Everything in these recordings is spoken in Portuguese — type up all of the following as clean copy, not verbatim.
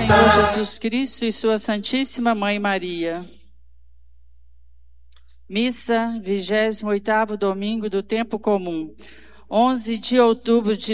Senhor Jesus Cristo e sua Santíssima Mãe Maria. Missa, 28º domingo do tempo comum, 11 de outubro de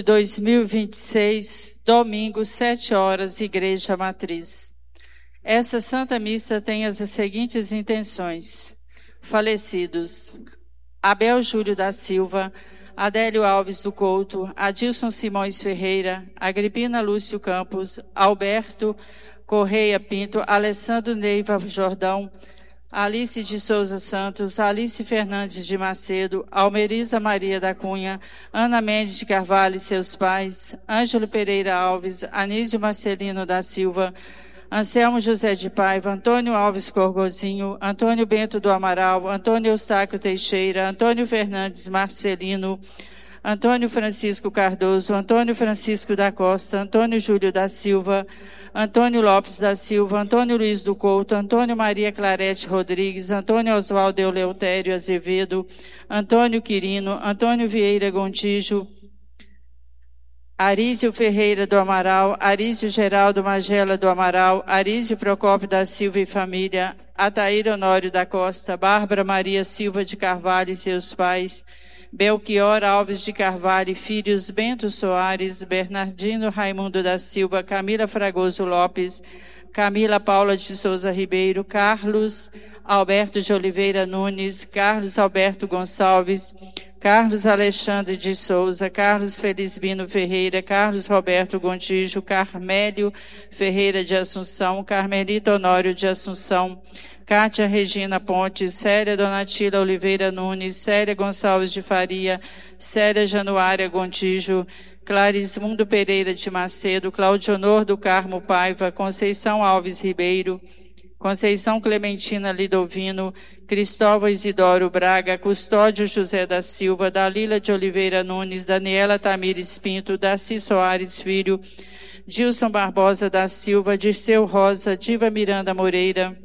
2026, domingo, 7 horas, Igreja Matriz. Essa Santa Missa tem as seguintes intenções. Falecidos: Abel Júlio da Silva, Adélio Alves do Couto, Adilson Simões Ferreira, Agripina Lúcio Campos, Alberto Correia Pinto, Alessandro Neiva Jordão, Alice de Souza Santos, Alice Fernandes de Macedo, Almeriza Maria da Cunha, Ana Mendes de Carvalho e seus pais, Ângelo Pereira Alves, Anísio Marcelino da Silva, Anselmo José de Paiva, Antônio Alves Corgozinho, Antônio Bento do Amaral, Antônio Eustáquio Teixeira, Antônio Fernandes Marcelino, Antônio Francisco Cardoso, Antônio Francisco da Costa, Antônio Júlio da Silva, Antônio Lopes da Silva, Antônio Luiz do Couto, Antônio Maria Clarete Rodrigues, Antônio Oswaldo Eleutério Azevedo, Antônio Quirino, Antônio Vieira Gontijo, Arísio Ferreira do Amaral, Arísio Geraldo Magela do Amaral, Arísio Procópio da Silva e família, Ataíra Honório da Costa, Bárbara Maria Silva de Carvalho e seus pais, Belchior Alves de Carvalho e filhos, Bento Soares, Bernardino Raimundo da Silva, Camila Fragoso Lopes, Camila Paula de Souza Ribeiro, Carlos Alberto de Oliveira Nunes, Carlos Alberto Gonçalves, Carlos Alexandre de Souza, Carlos Felizbino Ferreira, Carlos Roberto Gontijo, Carmélio Ferreira de Assunção, Carmelito Honório de Assunção, Cátia Regina Pontes, Célia Donatila Oliveira Nunes, Célia Gonçalves de Faria, Célia Januária Gontijo, Clarismundo Pereira de Macedo, Claudionor do Carmo Paiva, Conceição Alves Ribeiro, Conceição Clementina Lidovino, Cristóvão Isidoro Braga, Custódio José da Silva, Dalila de Oliveira Nunes, Daniela Tamires Pinto, Darcy Soares Filho, Dilson Barbosa da Silva, Dirceu Rosa, Diva Miranda Moreira,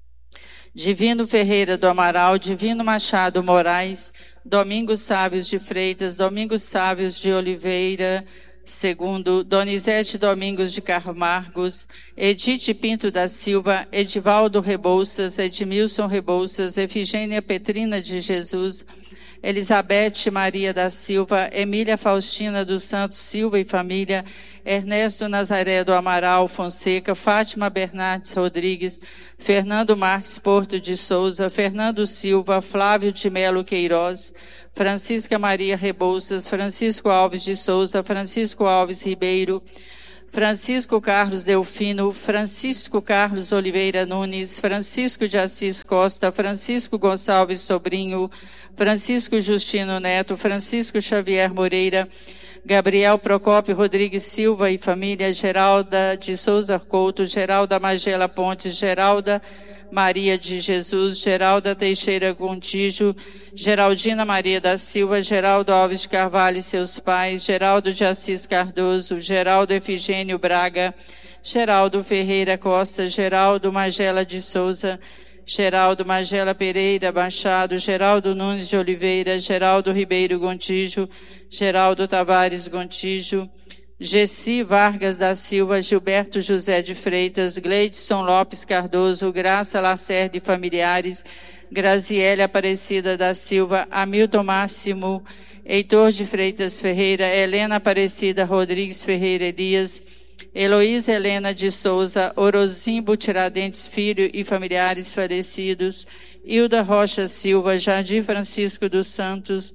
Divino Ferreira do Amaral, Divino Machado Moraes, Domingos Sávios de Freitas, Domingos Sávios de Oliveira, segundo, Donizete Domingos de Camargos, Edith Pinto da Silva, Edivaldo Rebouças, Edmilson Rebouças, Efigênia Petrina de Jesus, Elizabeth Maria da Silva, Emília Faustina dos Santos Silva e família, Ernesto Nazaré do Amaral Fonseca, Fátima Bernardes Rodrigues, Fernando Marques Porto de Souza, Fernando Silva, Flávio de Melo Queiroz, Francisca Maria Rebouças, Francisco Alves de Souza, Francisco Alves Ribeiro, Francisco Carlos Delfino, Francisco Carlos Oliveira Nunes, Francisco de Assis Costa, Francisco Gonçalves Sobrinho, Francisco Justino Neto, Francisco Xavier Moreira, Gabriel Procópio Rodrigues Silva e família, Geralda de Souza Couto, Geralda Magela Pontes, Geralda Maria de Jesus, Geralda Teixeira Gontijo, Geraldina Maria da Silva, Geraldo Alves de Carvalho e seus pais, Geraldo de Assis Cardoso, Geraldo Efigênio Braga, Geraldo Ferreira Costa, Geraldo Magela de Souza, Geraldo Magela Pereira Machado, Geraldo Nunes de Oliveira, Geraldo Ribeiro Gontijo, Geraldo Tavares Gontijo, Gessi Vargas da Silva, Gilberto José de Freitas, Gleidson Lopes Cardoso, Graça Lacerda e familiares, Graziele Aparecida da Silva, Hamilton Máximo, Heitor de Freitas Ferreira, Helena Aparecida Rodrigues Ferreira Elias, Heloísa Helena de Souza, Orozimbo Tiradentes Filho e familiares falecidos, Hilda Rocha Silva, Jardim Francisco dos Santos,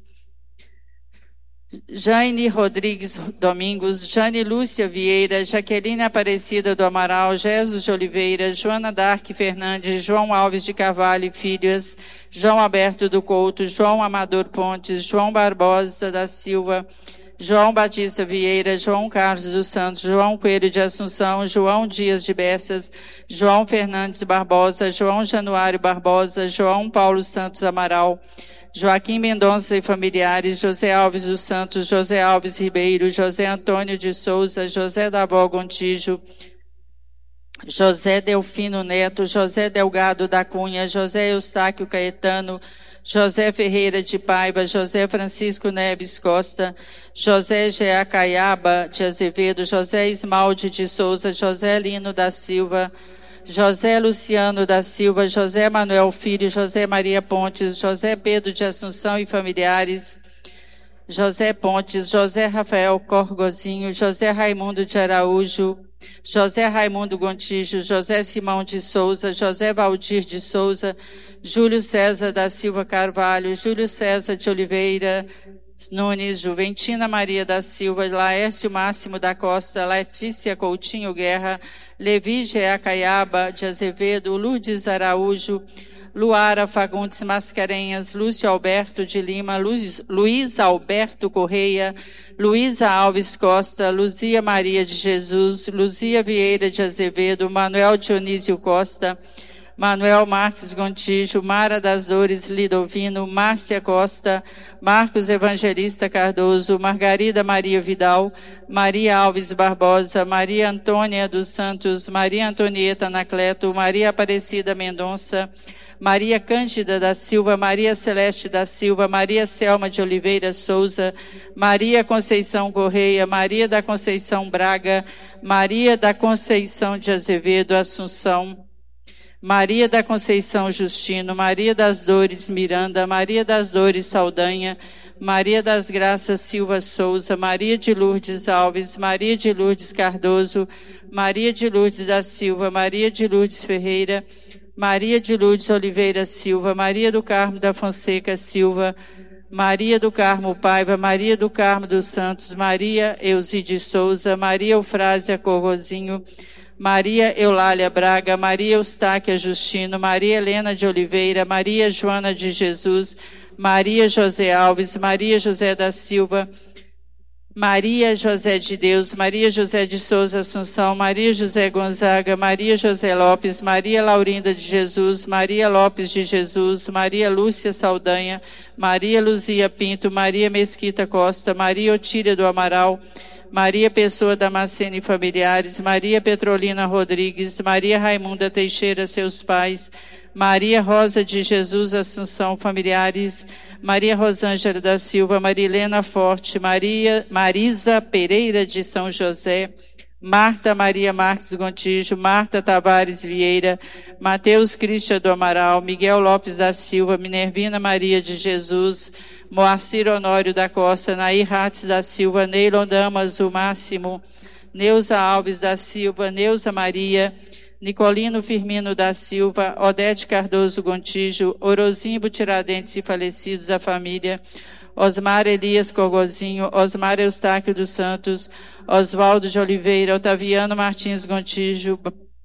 Jaine Rodrigues Domingos, Jane Lúcia Vieira, Jaqueline Aparecida do Amaral, Jesus de Oliveira, Joana Dark Fernandes, João Alves de Carvalho e filhas, João Alberto do Couto, João Amador Pontes, João Barbosa da Silva, João Batista Vieira, João Carlos dos Santos, João Coelho de Assunção, João Dias de Bessas, João Fernandes Barbosa, João Januário Barbosa, João Paulo Santos Amaral, Joaquim Mendonça e familiares, José Alves dos Santos, José Alves Ribeiro, José Antônio de Souza, José Davó Gontijo, José Delfino Neto, José Delgado da Cunha, José Eustáquio Caetano, José Ferreira de Paiva, José Francisco Neves Costa, José Jeacaiaba de Azevedo, José Esmalde de Souza, José Lino da Silva, José Luciano da Silva, José Manuel Filho, José Maria Pontes, José Pedro de Assunção e familiares, José Pontes, José Rafael Corgozinho, José Raimundo de Araújo, José Raimundo Gontijo, José Simão de Souza, José Valdir de Souza, Júlio César da Silva Carvalho, Júlio César de Oliveira Nunes, Juventina Maria da Silva, Laércio Máximo da Costa, Letícia Coutinho Guerra, Levi Jeacaiaba de Azevedo, Lourdes Araújo, Luara Fagundes Mascarenhas, Lúcio Alberto de Lima, Luiz Alberto Correia, Luísa Alves Costa, Luzia Maria de Jesus, Luzia Vieira de Azevedo, Manuel Dionísio Costa, Manuel Marques Gontijo, Mara das Dores Lidovino, Márcia Costa, Marcos Evangelista Cardoso, Margarida Maria Vidal, Maria Alves Barbosa, Maria Antônia dos Santos, Maria Antonieta Anacleto, Maria Aparecida Mendonça, Maria Cândida da Silva, Maria Celeste da Silva, Maria Selma de Oliveira Souza, Maria Conceição Correia, Maria da Conceição Braga, Maria da Conceição de Azevedo Assunção, Maria da Conceição Justino, Maria das Dores Miranda, Maria das Dores Saldanha, Maria das Graças Silva Souza, Maria de Lourdes Alves, Maria de Lourdes Cardoso, Maria de Lourdes da Silva, Maria de Lourdes Ferreira, Maria de Lourdes Oliveira Silva, Maria do Carmo da Fonseca Silva, Maria do Carmo Paiva, Maria do Carmo dos Santos, Maria Euside Souza, Maria Eufrásia Corrozinho, Maria Eulália Braga, Maria Eustáquia Justino, Maria Helena de Oliveira, Maria Joana de Jesus, Maria José Alves, Maria José da Silva, Maria José de Deus, Maria José de Souza Assunção, Maria José Gonzaga, Maria José Lopes, Maria Laurinda de Jesus, Maria Lopes de Jesus, Maria Lúcia Saldanha, Maria Luzia Pinto, Maria Mesquita Costa, Maria Otília do Amaral, Maria Pessoa Damasceno e familiares, Maria Petrolina Rodrigues, Maria Raimunda Teixeira, seus pais, Maria Rosa de Jesus Assunção, familiares, Maria Rosângela da Silva, Marilena Forte, Marisa Pereira de São José, Marta Maria Marques Gontijo, Marta Tavares Vieira, Mateus Cristian do Amaral, Miguel Lopes da Silva, Minervina Maria de Jesus, Moacir Honório da Costa, Nair Rates da Silva, Neilon Damaso Máximo, Neuza Alves da Silva, Neuza Maria, Nicolino Firmino da Silva, Odete Cardoso Gontijo, Orozimbo Tiradentes e falecidos da família, Osmar Elias Corgozinho, Osmar Eustáquio dos Santos, Oswaldo de Oliveira, Otaviano Martins Gontijo,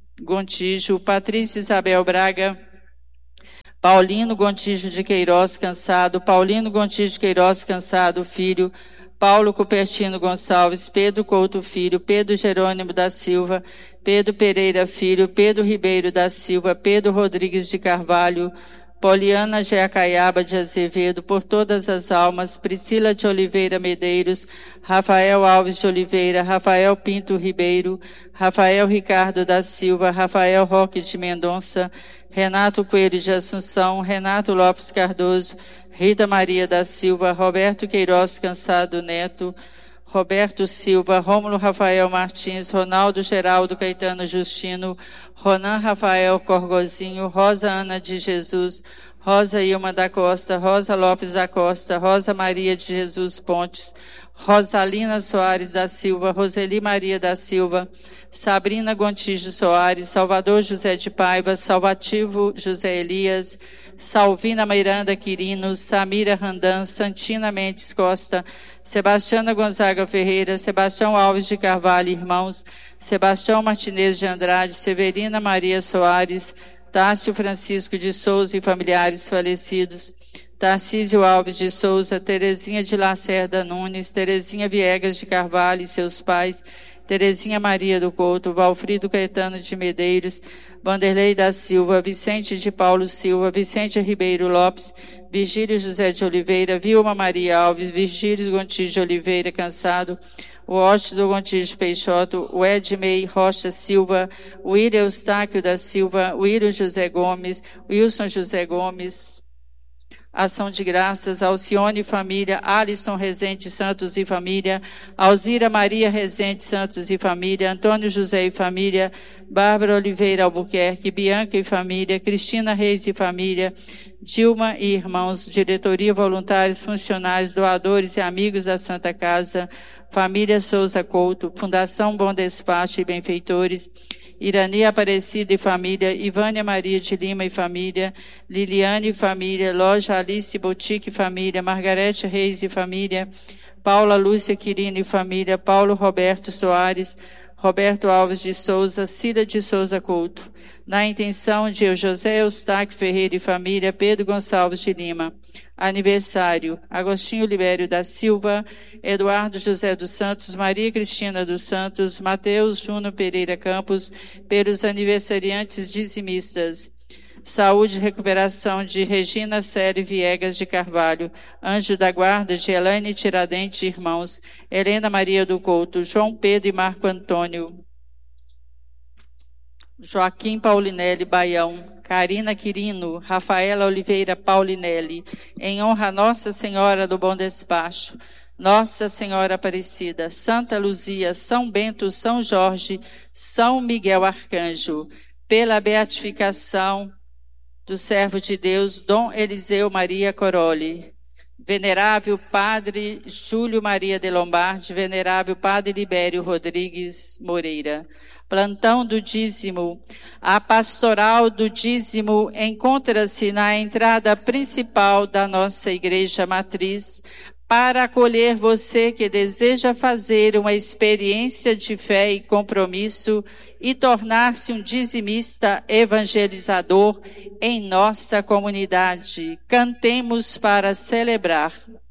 Patrícia Isabel Braga, Paulino Gontijo de Queiroz Cansado, Paulino Gontijo de Queiroz Cansado, filho, Paulo Cupertino Gonçalves, Pedro Couto Filho, Pedro Jerônimo da Silva, Pedro Pereira Filho, Pedro Ribeiro da Silva, Pedro Rodrigues de Carvalho, Poliana Jeacaiaba de Azevedo, por todas as almas, Priscila de Oliveira Medeiros, Rafael Alves de Oliveira, Rafael Pinto Ribeiro, Rafael Ricardo da Silva, Rafael Roque de Mendonça, Renato Coelho de Assunção, Renato Lopes Cardoso, Rita Maria da Silva, Roberto Queiroz Cansado Neto, Roberto Silva, Rômulo Rafael Martins, Ronaldo Geraldo Caetano Justino, Ronan Rafael Corgozinho, Rosa Ana de Jesus, Rosa Ilma da Costa, Rosa Lopes da Costa, Rosa Maria de Jesus Pontes, Rosalina Soares da Silva, Roseli Maria da Silva, Sabrina Gontijo Soares, Salvador José de Paiva, Salvativo José Elias, Salvina Miranda Quirinos, Samira Randan, Santina Mendes Costa, Sebastiana Gonzaga Ferreira, Sebastião Alves de Carvalho, irmãos, Sebastião Martinez de Andrade, Severina Maria Soares, Tássio Francisco de Souza e familiares falecidos, Tarcísio Alves de Souza, Terezinha de Lacerda Nunes, Terezinha Viegas de Carvalho e seus pais, Terezinha Maria do Couto, Valfrido Caetano de Medeiros, Vanderlei da Silva, Vicente de Paulo Silva, Vicente Ribeiro Lopes, Virgílio José de Oliveira, Vilma Maria Alves, Virgílio Gontijo de Oliveira Cansado, o Óstido Gontijo Peixoto, o Edmei Rocha Silva, o William Eustáquio da Silva, o William José Gomes, Wilson José Gomes, Ação de graças, Alcione e família, Alisson Rezende Santos e família, Alzira Maria Rezende Santos e família, Antônio José e família, Bárbara Oliveira Albuquerque, Bianca e família, Cristina Reis e família, Dilma e irmãos, diretoria, voluntários, funcionários, doadores e amigos da Santa Casa, família Souza Couto, Fundação Bom Despacho e benfeitores, Irani Aparecida e família, Ivânia Maria de Lima e família, Liliane e família, Loja Alice Boutique e família, Margarete Reis e família, Paula Lúcia Quirino e família, Paulo Roberto Soares, Roberto Alves de Souza, Cília de Souza Couto, na intenção de José Eustáquio Ferreira e família, Pedro Gonçalves de Lima. Aniversário, Agostinho Libério da Silva, Eduardo José dos Santos, Maria Cristina dos Santos, Mateus Júnior Pereira Campos, pelos aniversariantes dizimistas. Saúde e recuperação de Regina Célia Viegas de Carvalho, Anjo da Guarda de Elaine Tiradentes de Irmãos, Helena Maria do Couto, João Pedro e Marco Antônio, Joaquim Paulinelli Baião, Karina Quirino, Rafaela Oliveira Paulinelli, em honra a Nossa Senhora do Bom Despacho, Nossa Senhora Aparecida, Santa Luzia, São Bento, São Jorge, São Miguel Arcanjo, pela beatificação do servo de Deus, Dom Eliseu Maria Coroli, Venerável Padre Júlio Maria de Lombardi, Venerável Padre Libério Rodrigues Moreira. Plantão do dízimo. A pastoral do dízimo encontra-se na entrada principal da nossa igreja matriz, para acolher você que deseja fazer uma experiência de fé e compromisso e tornar-se um dizimista evangelizador em nossa comunidade. Cantemos para celebrar.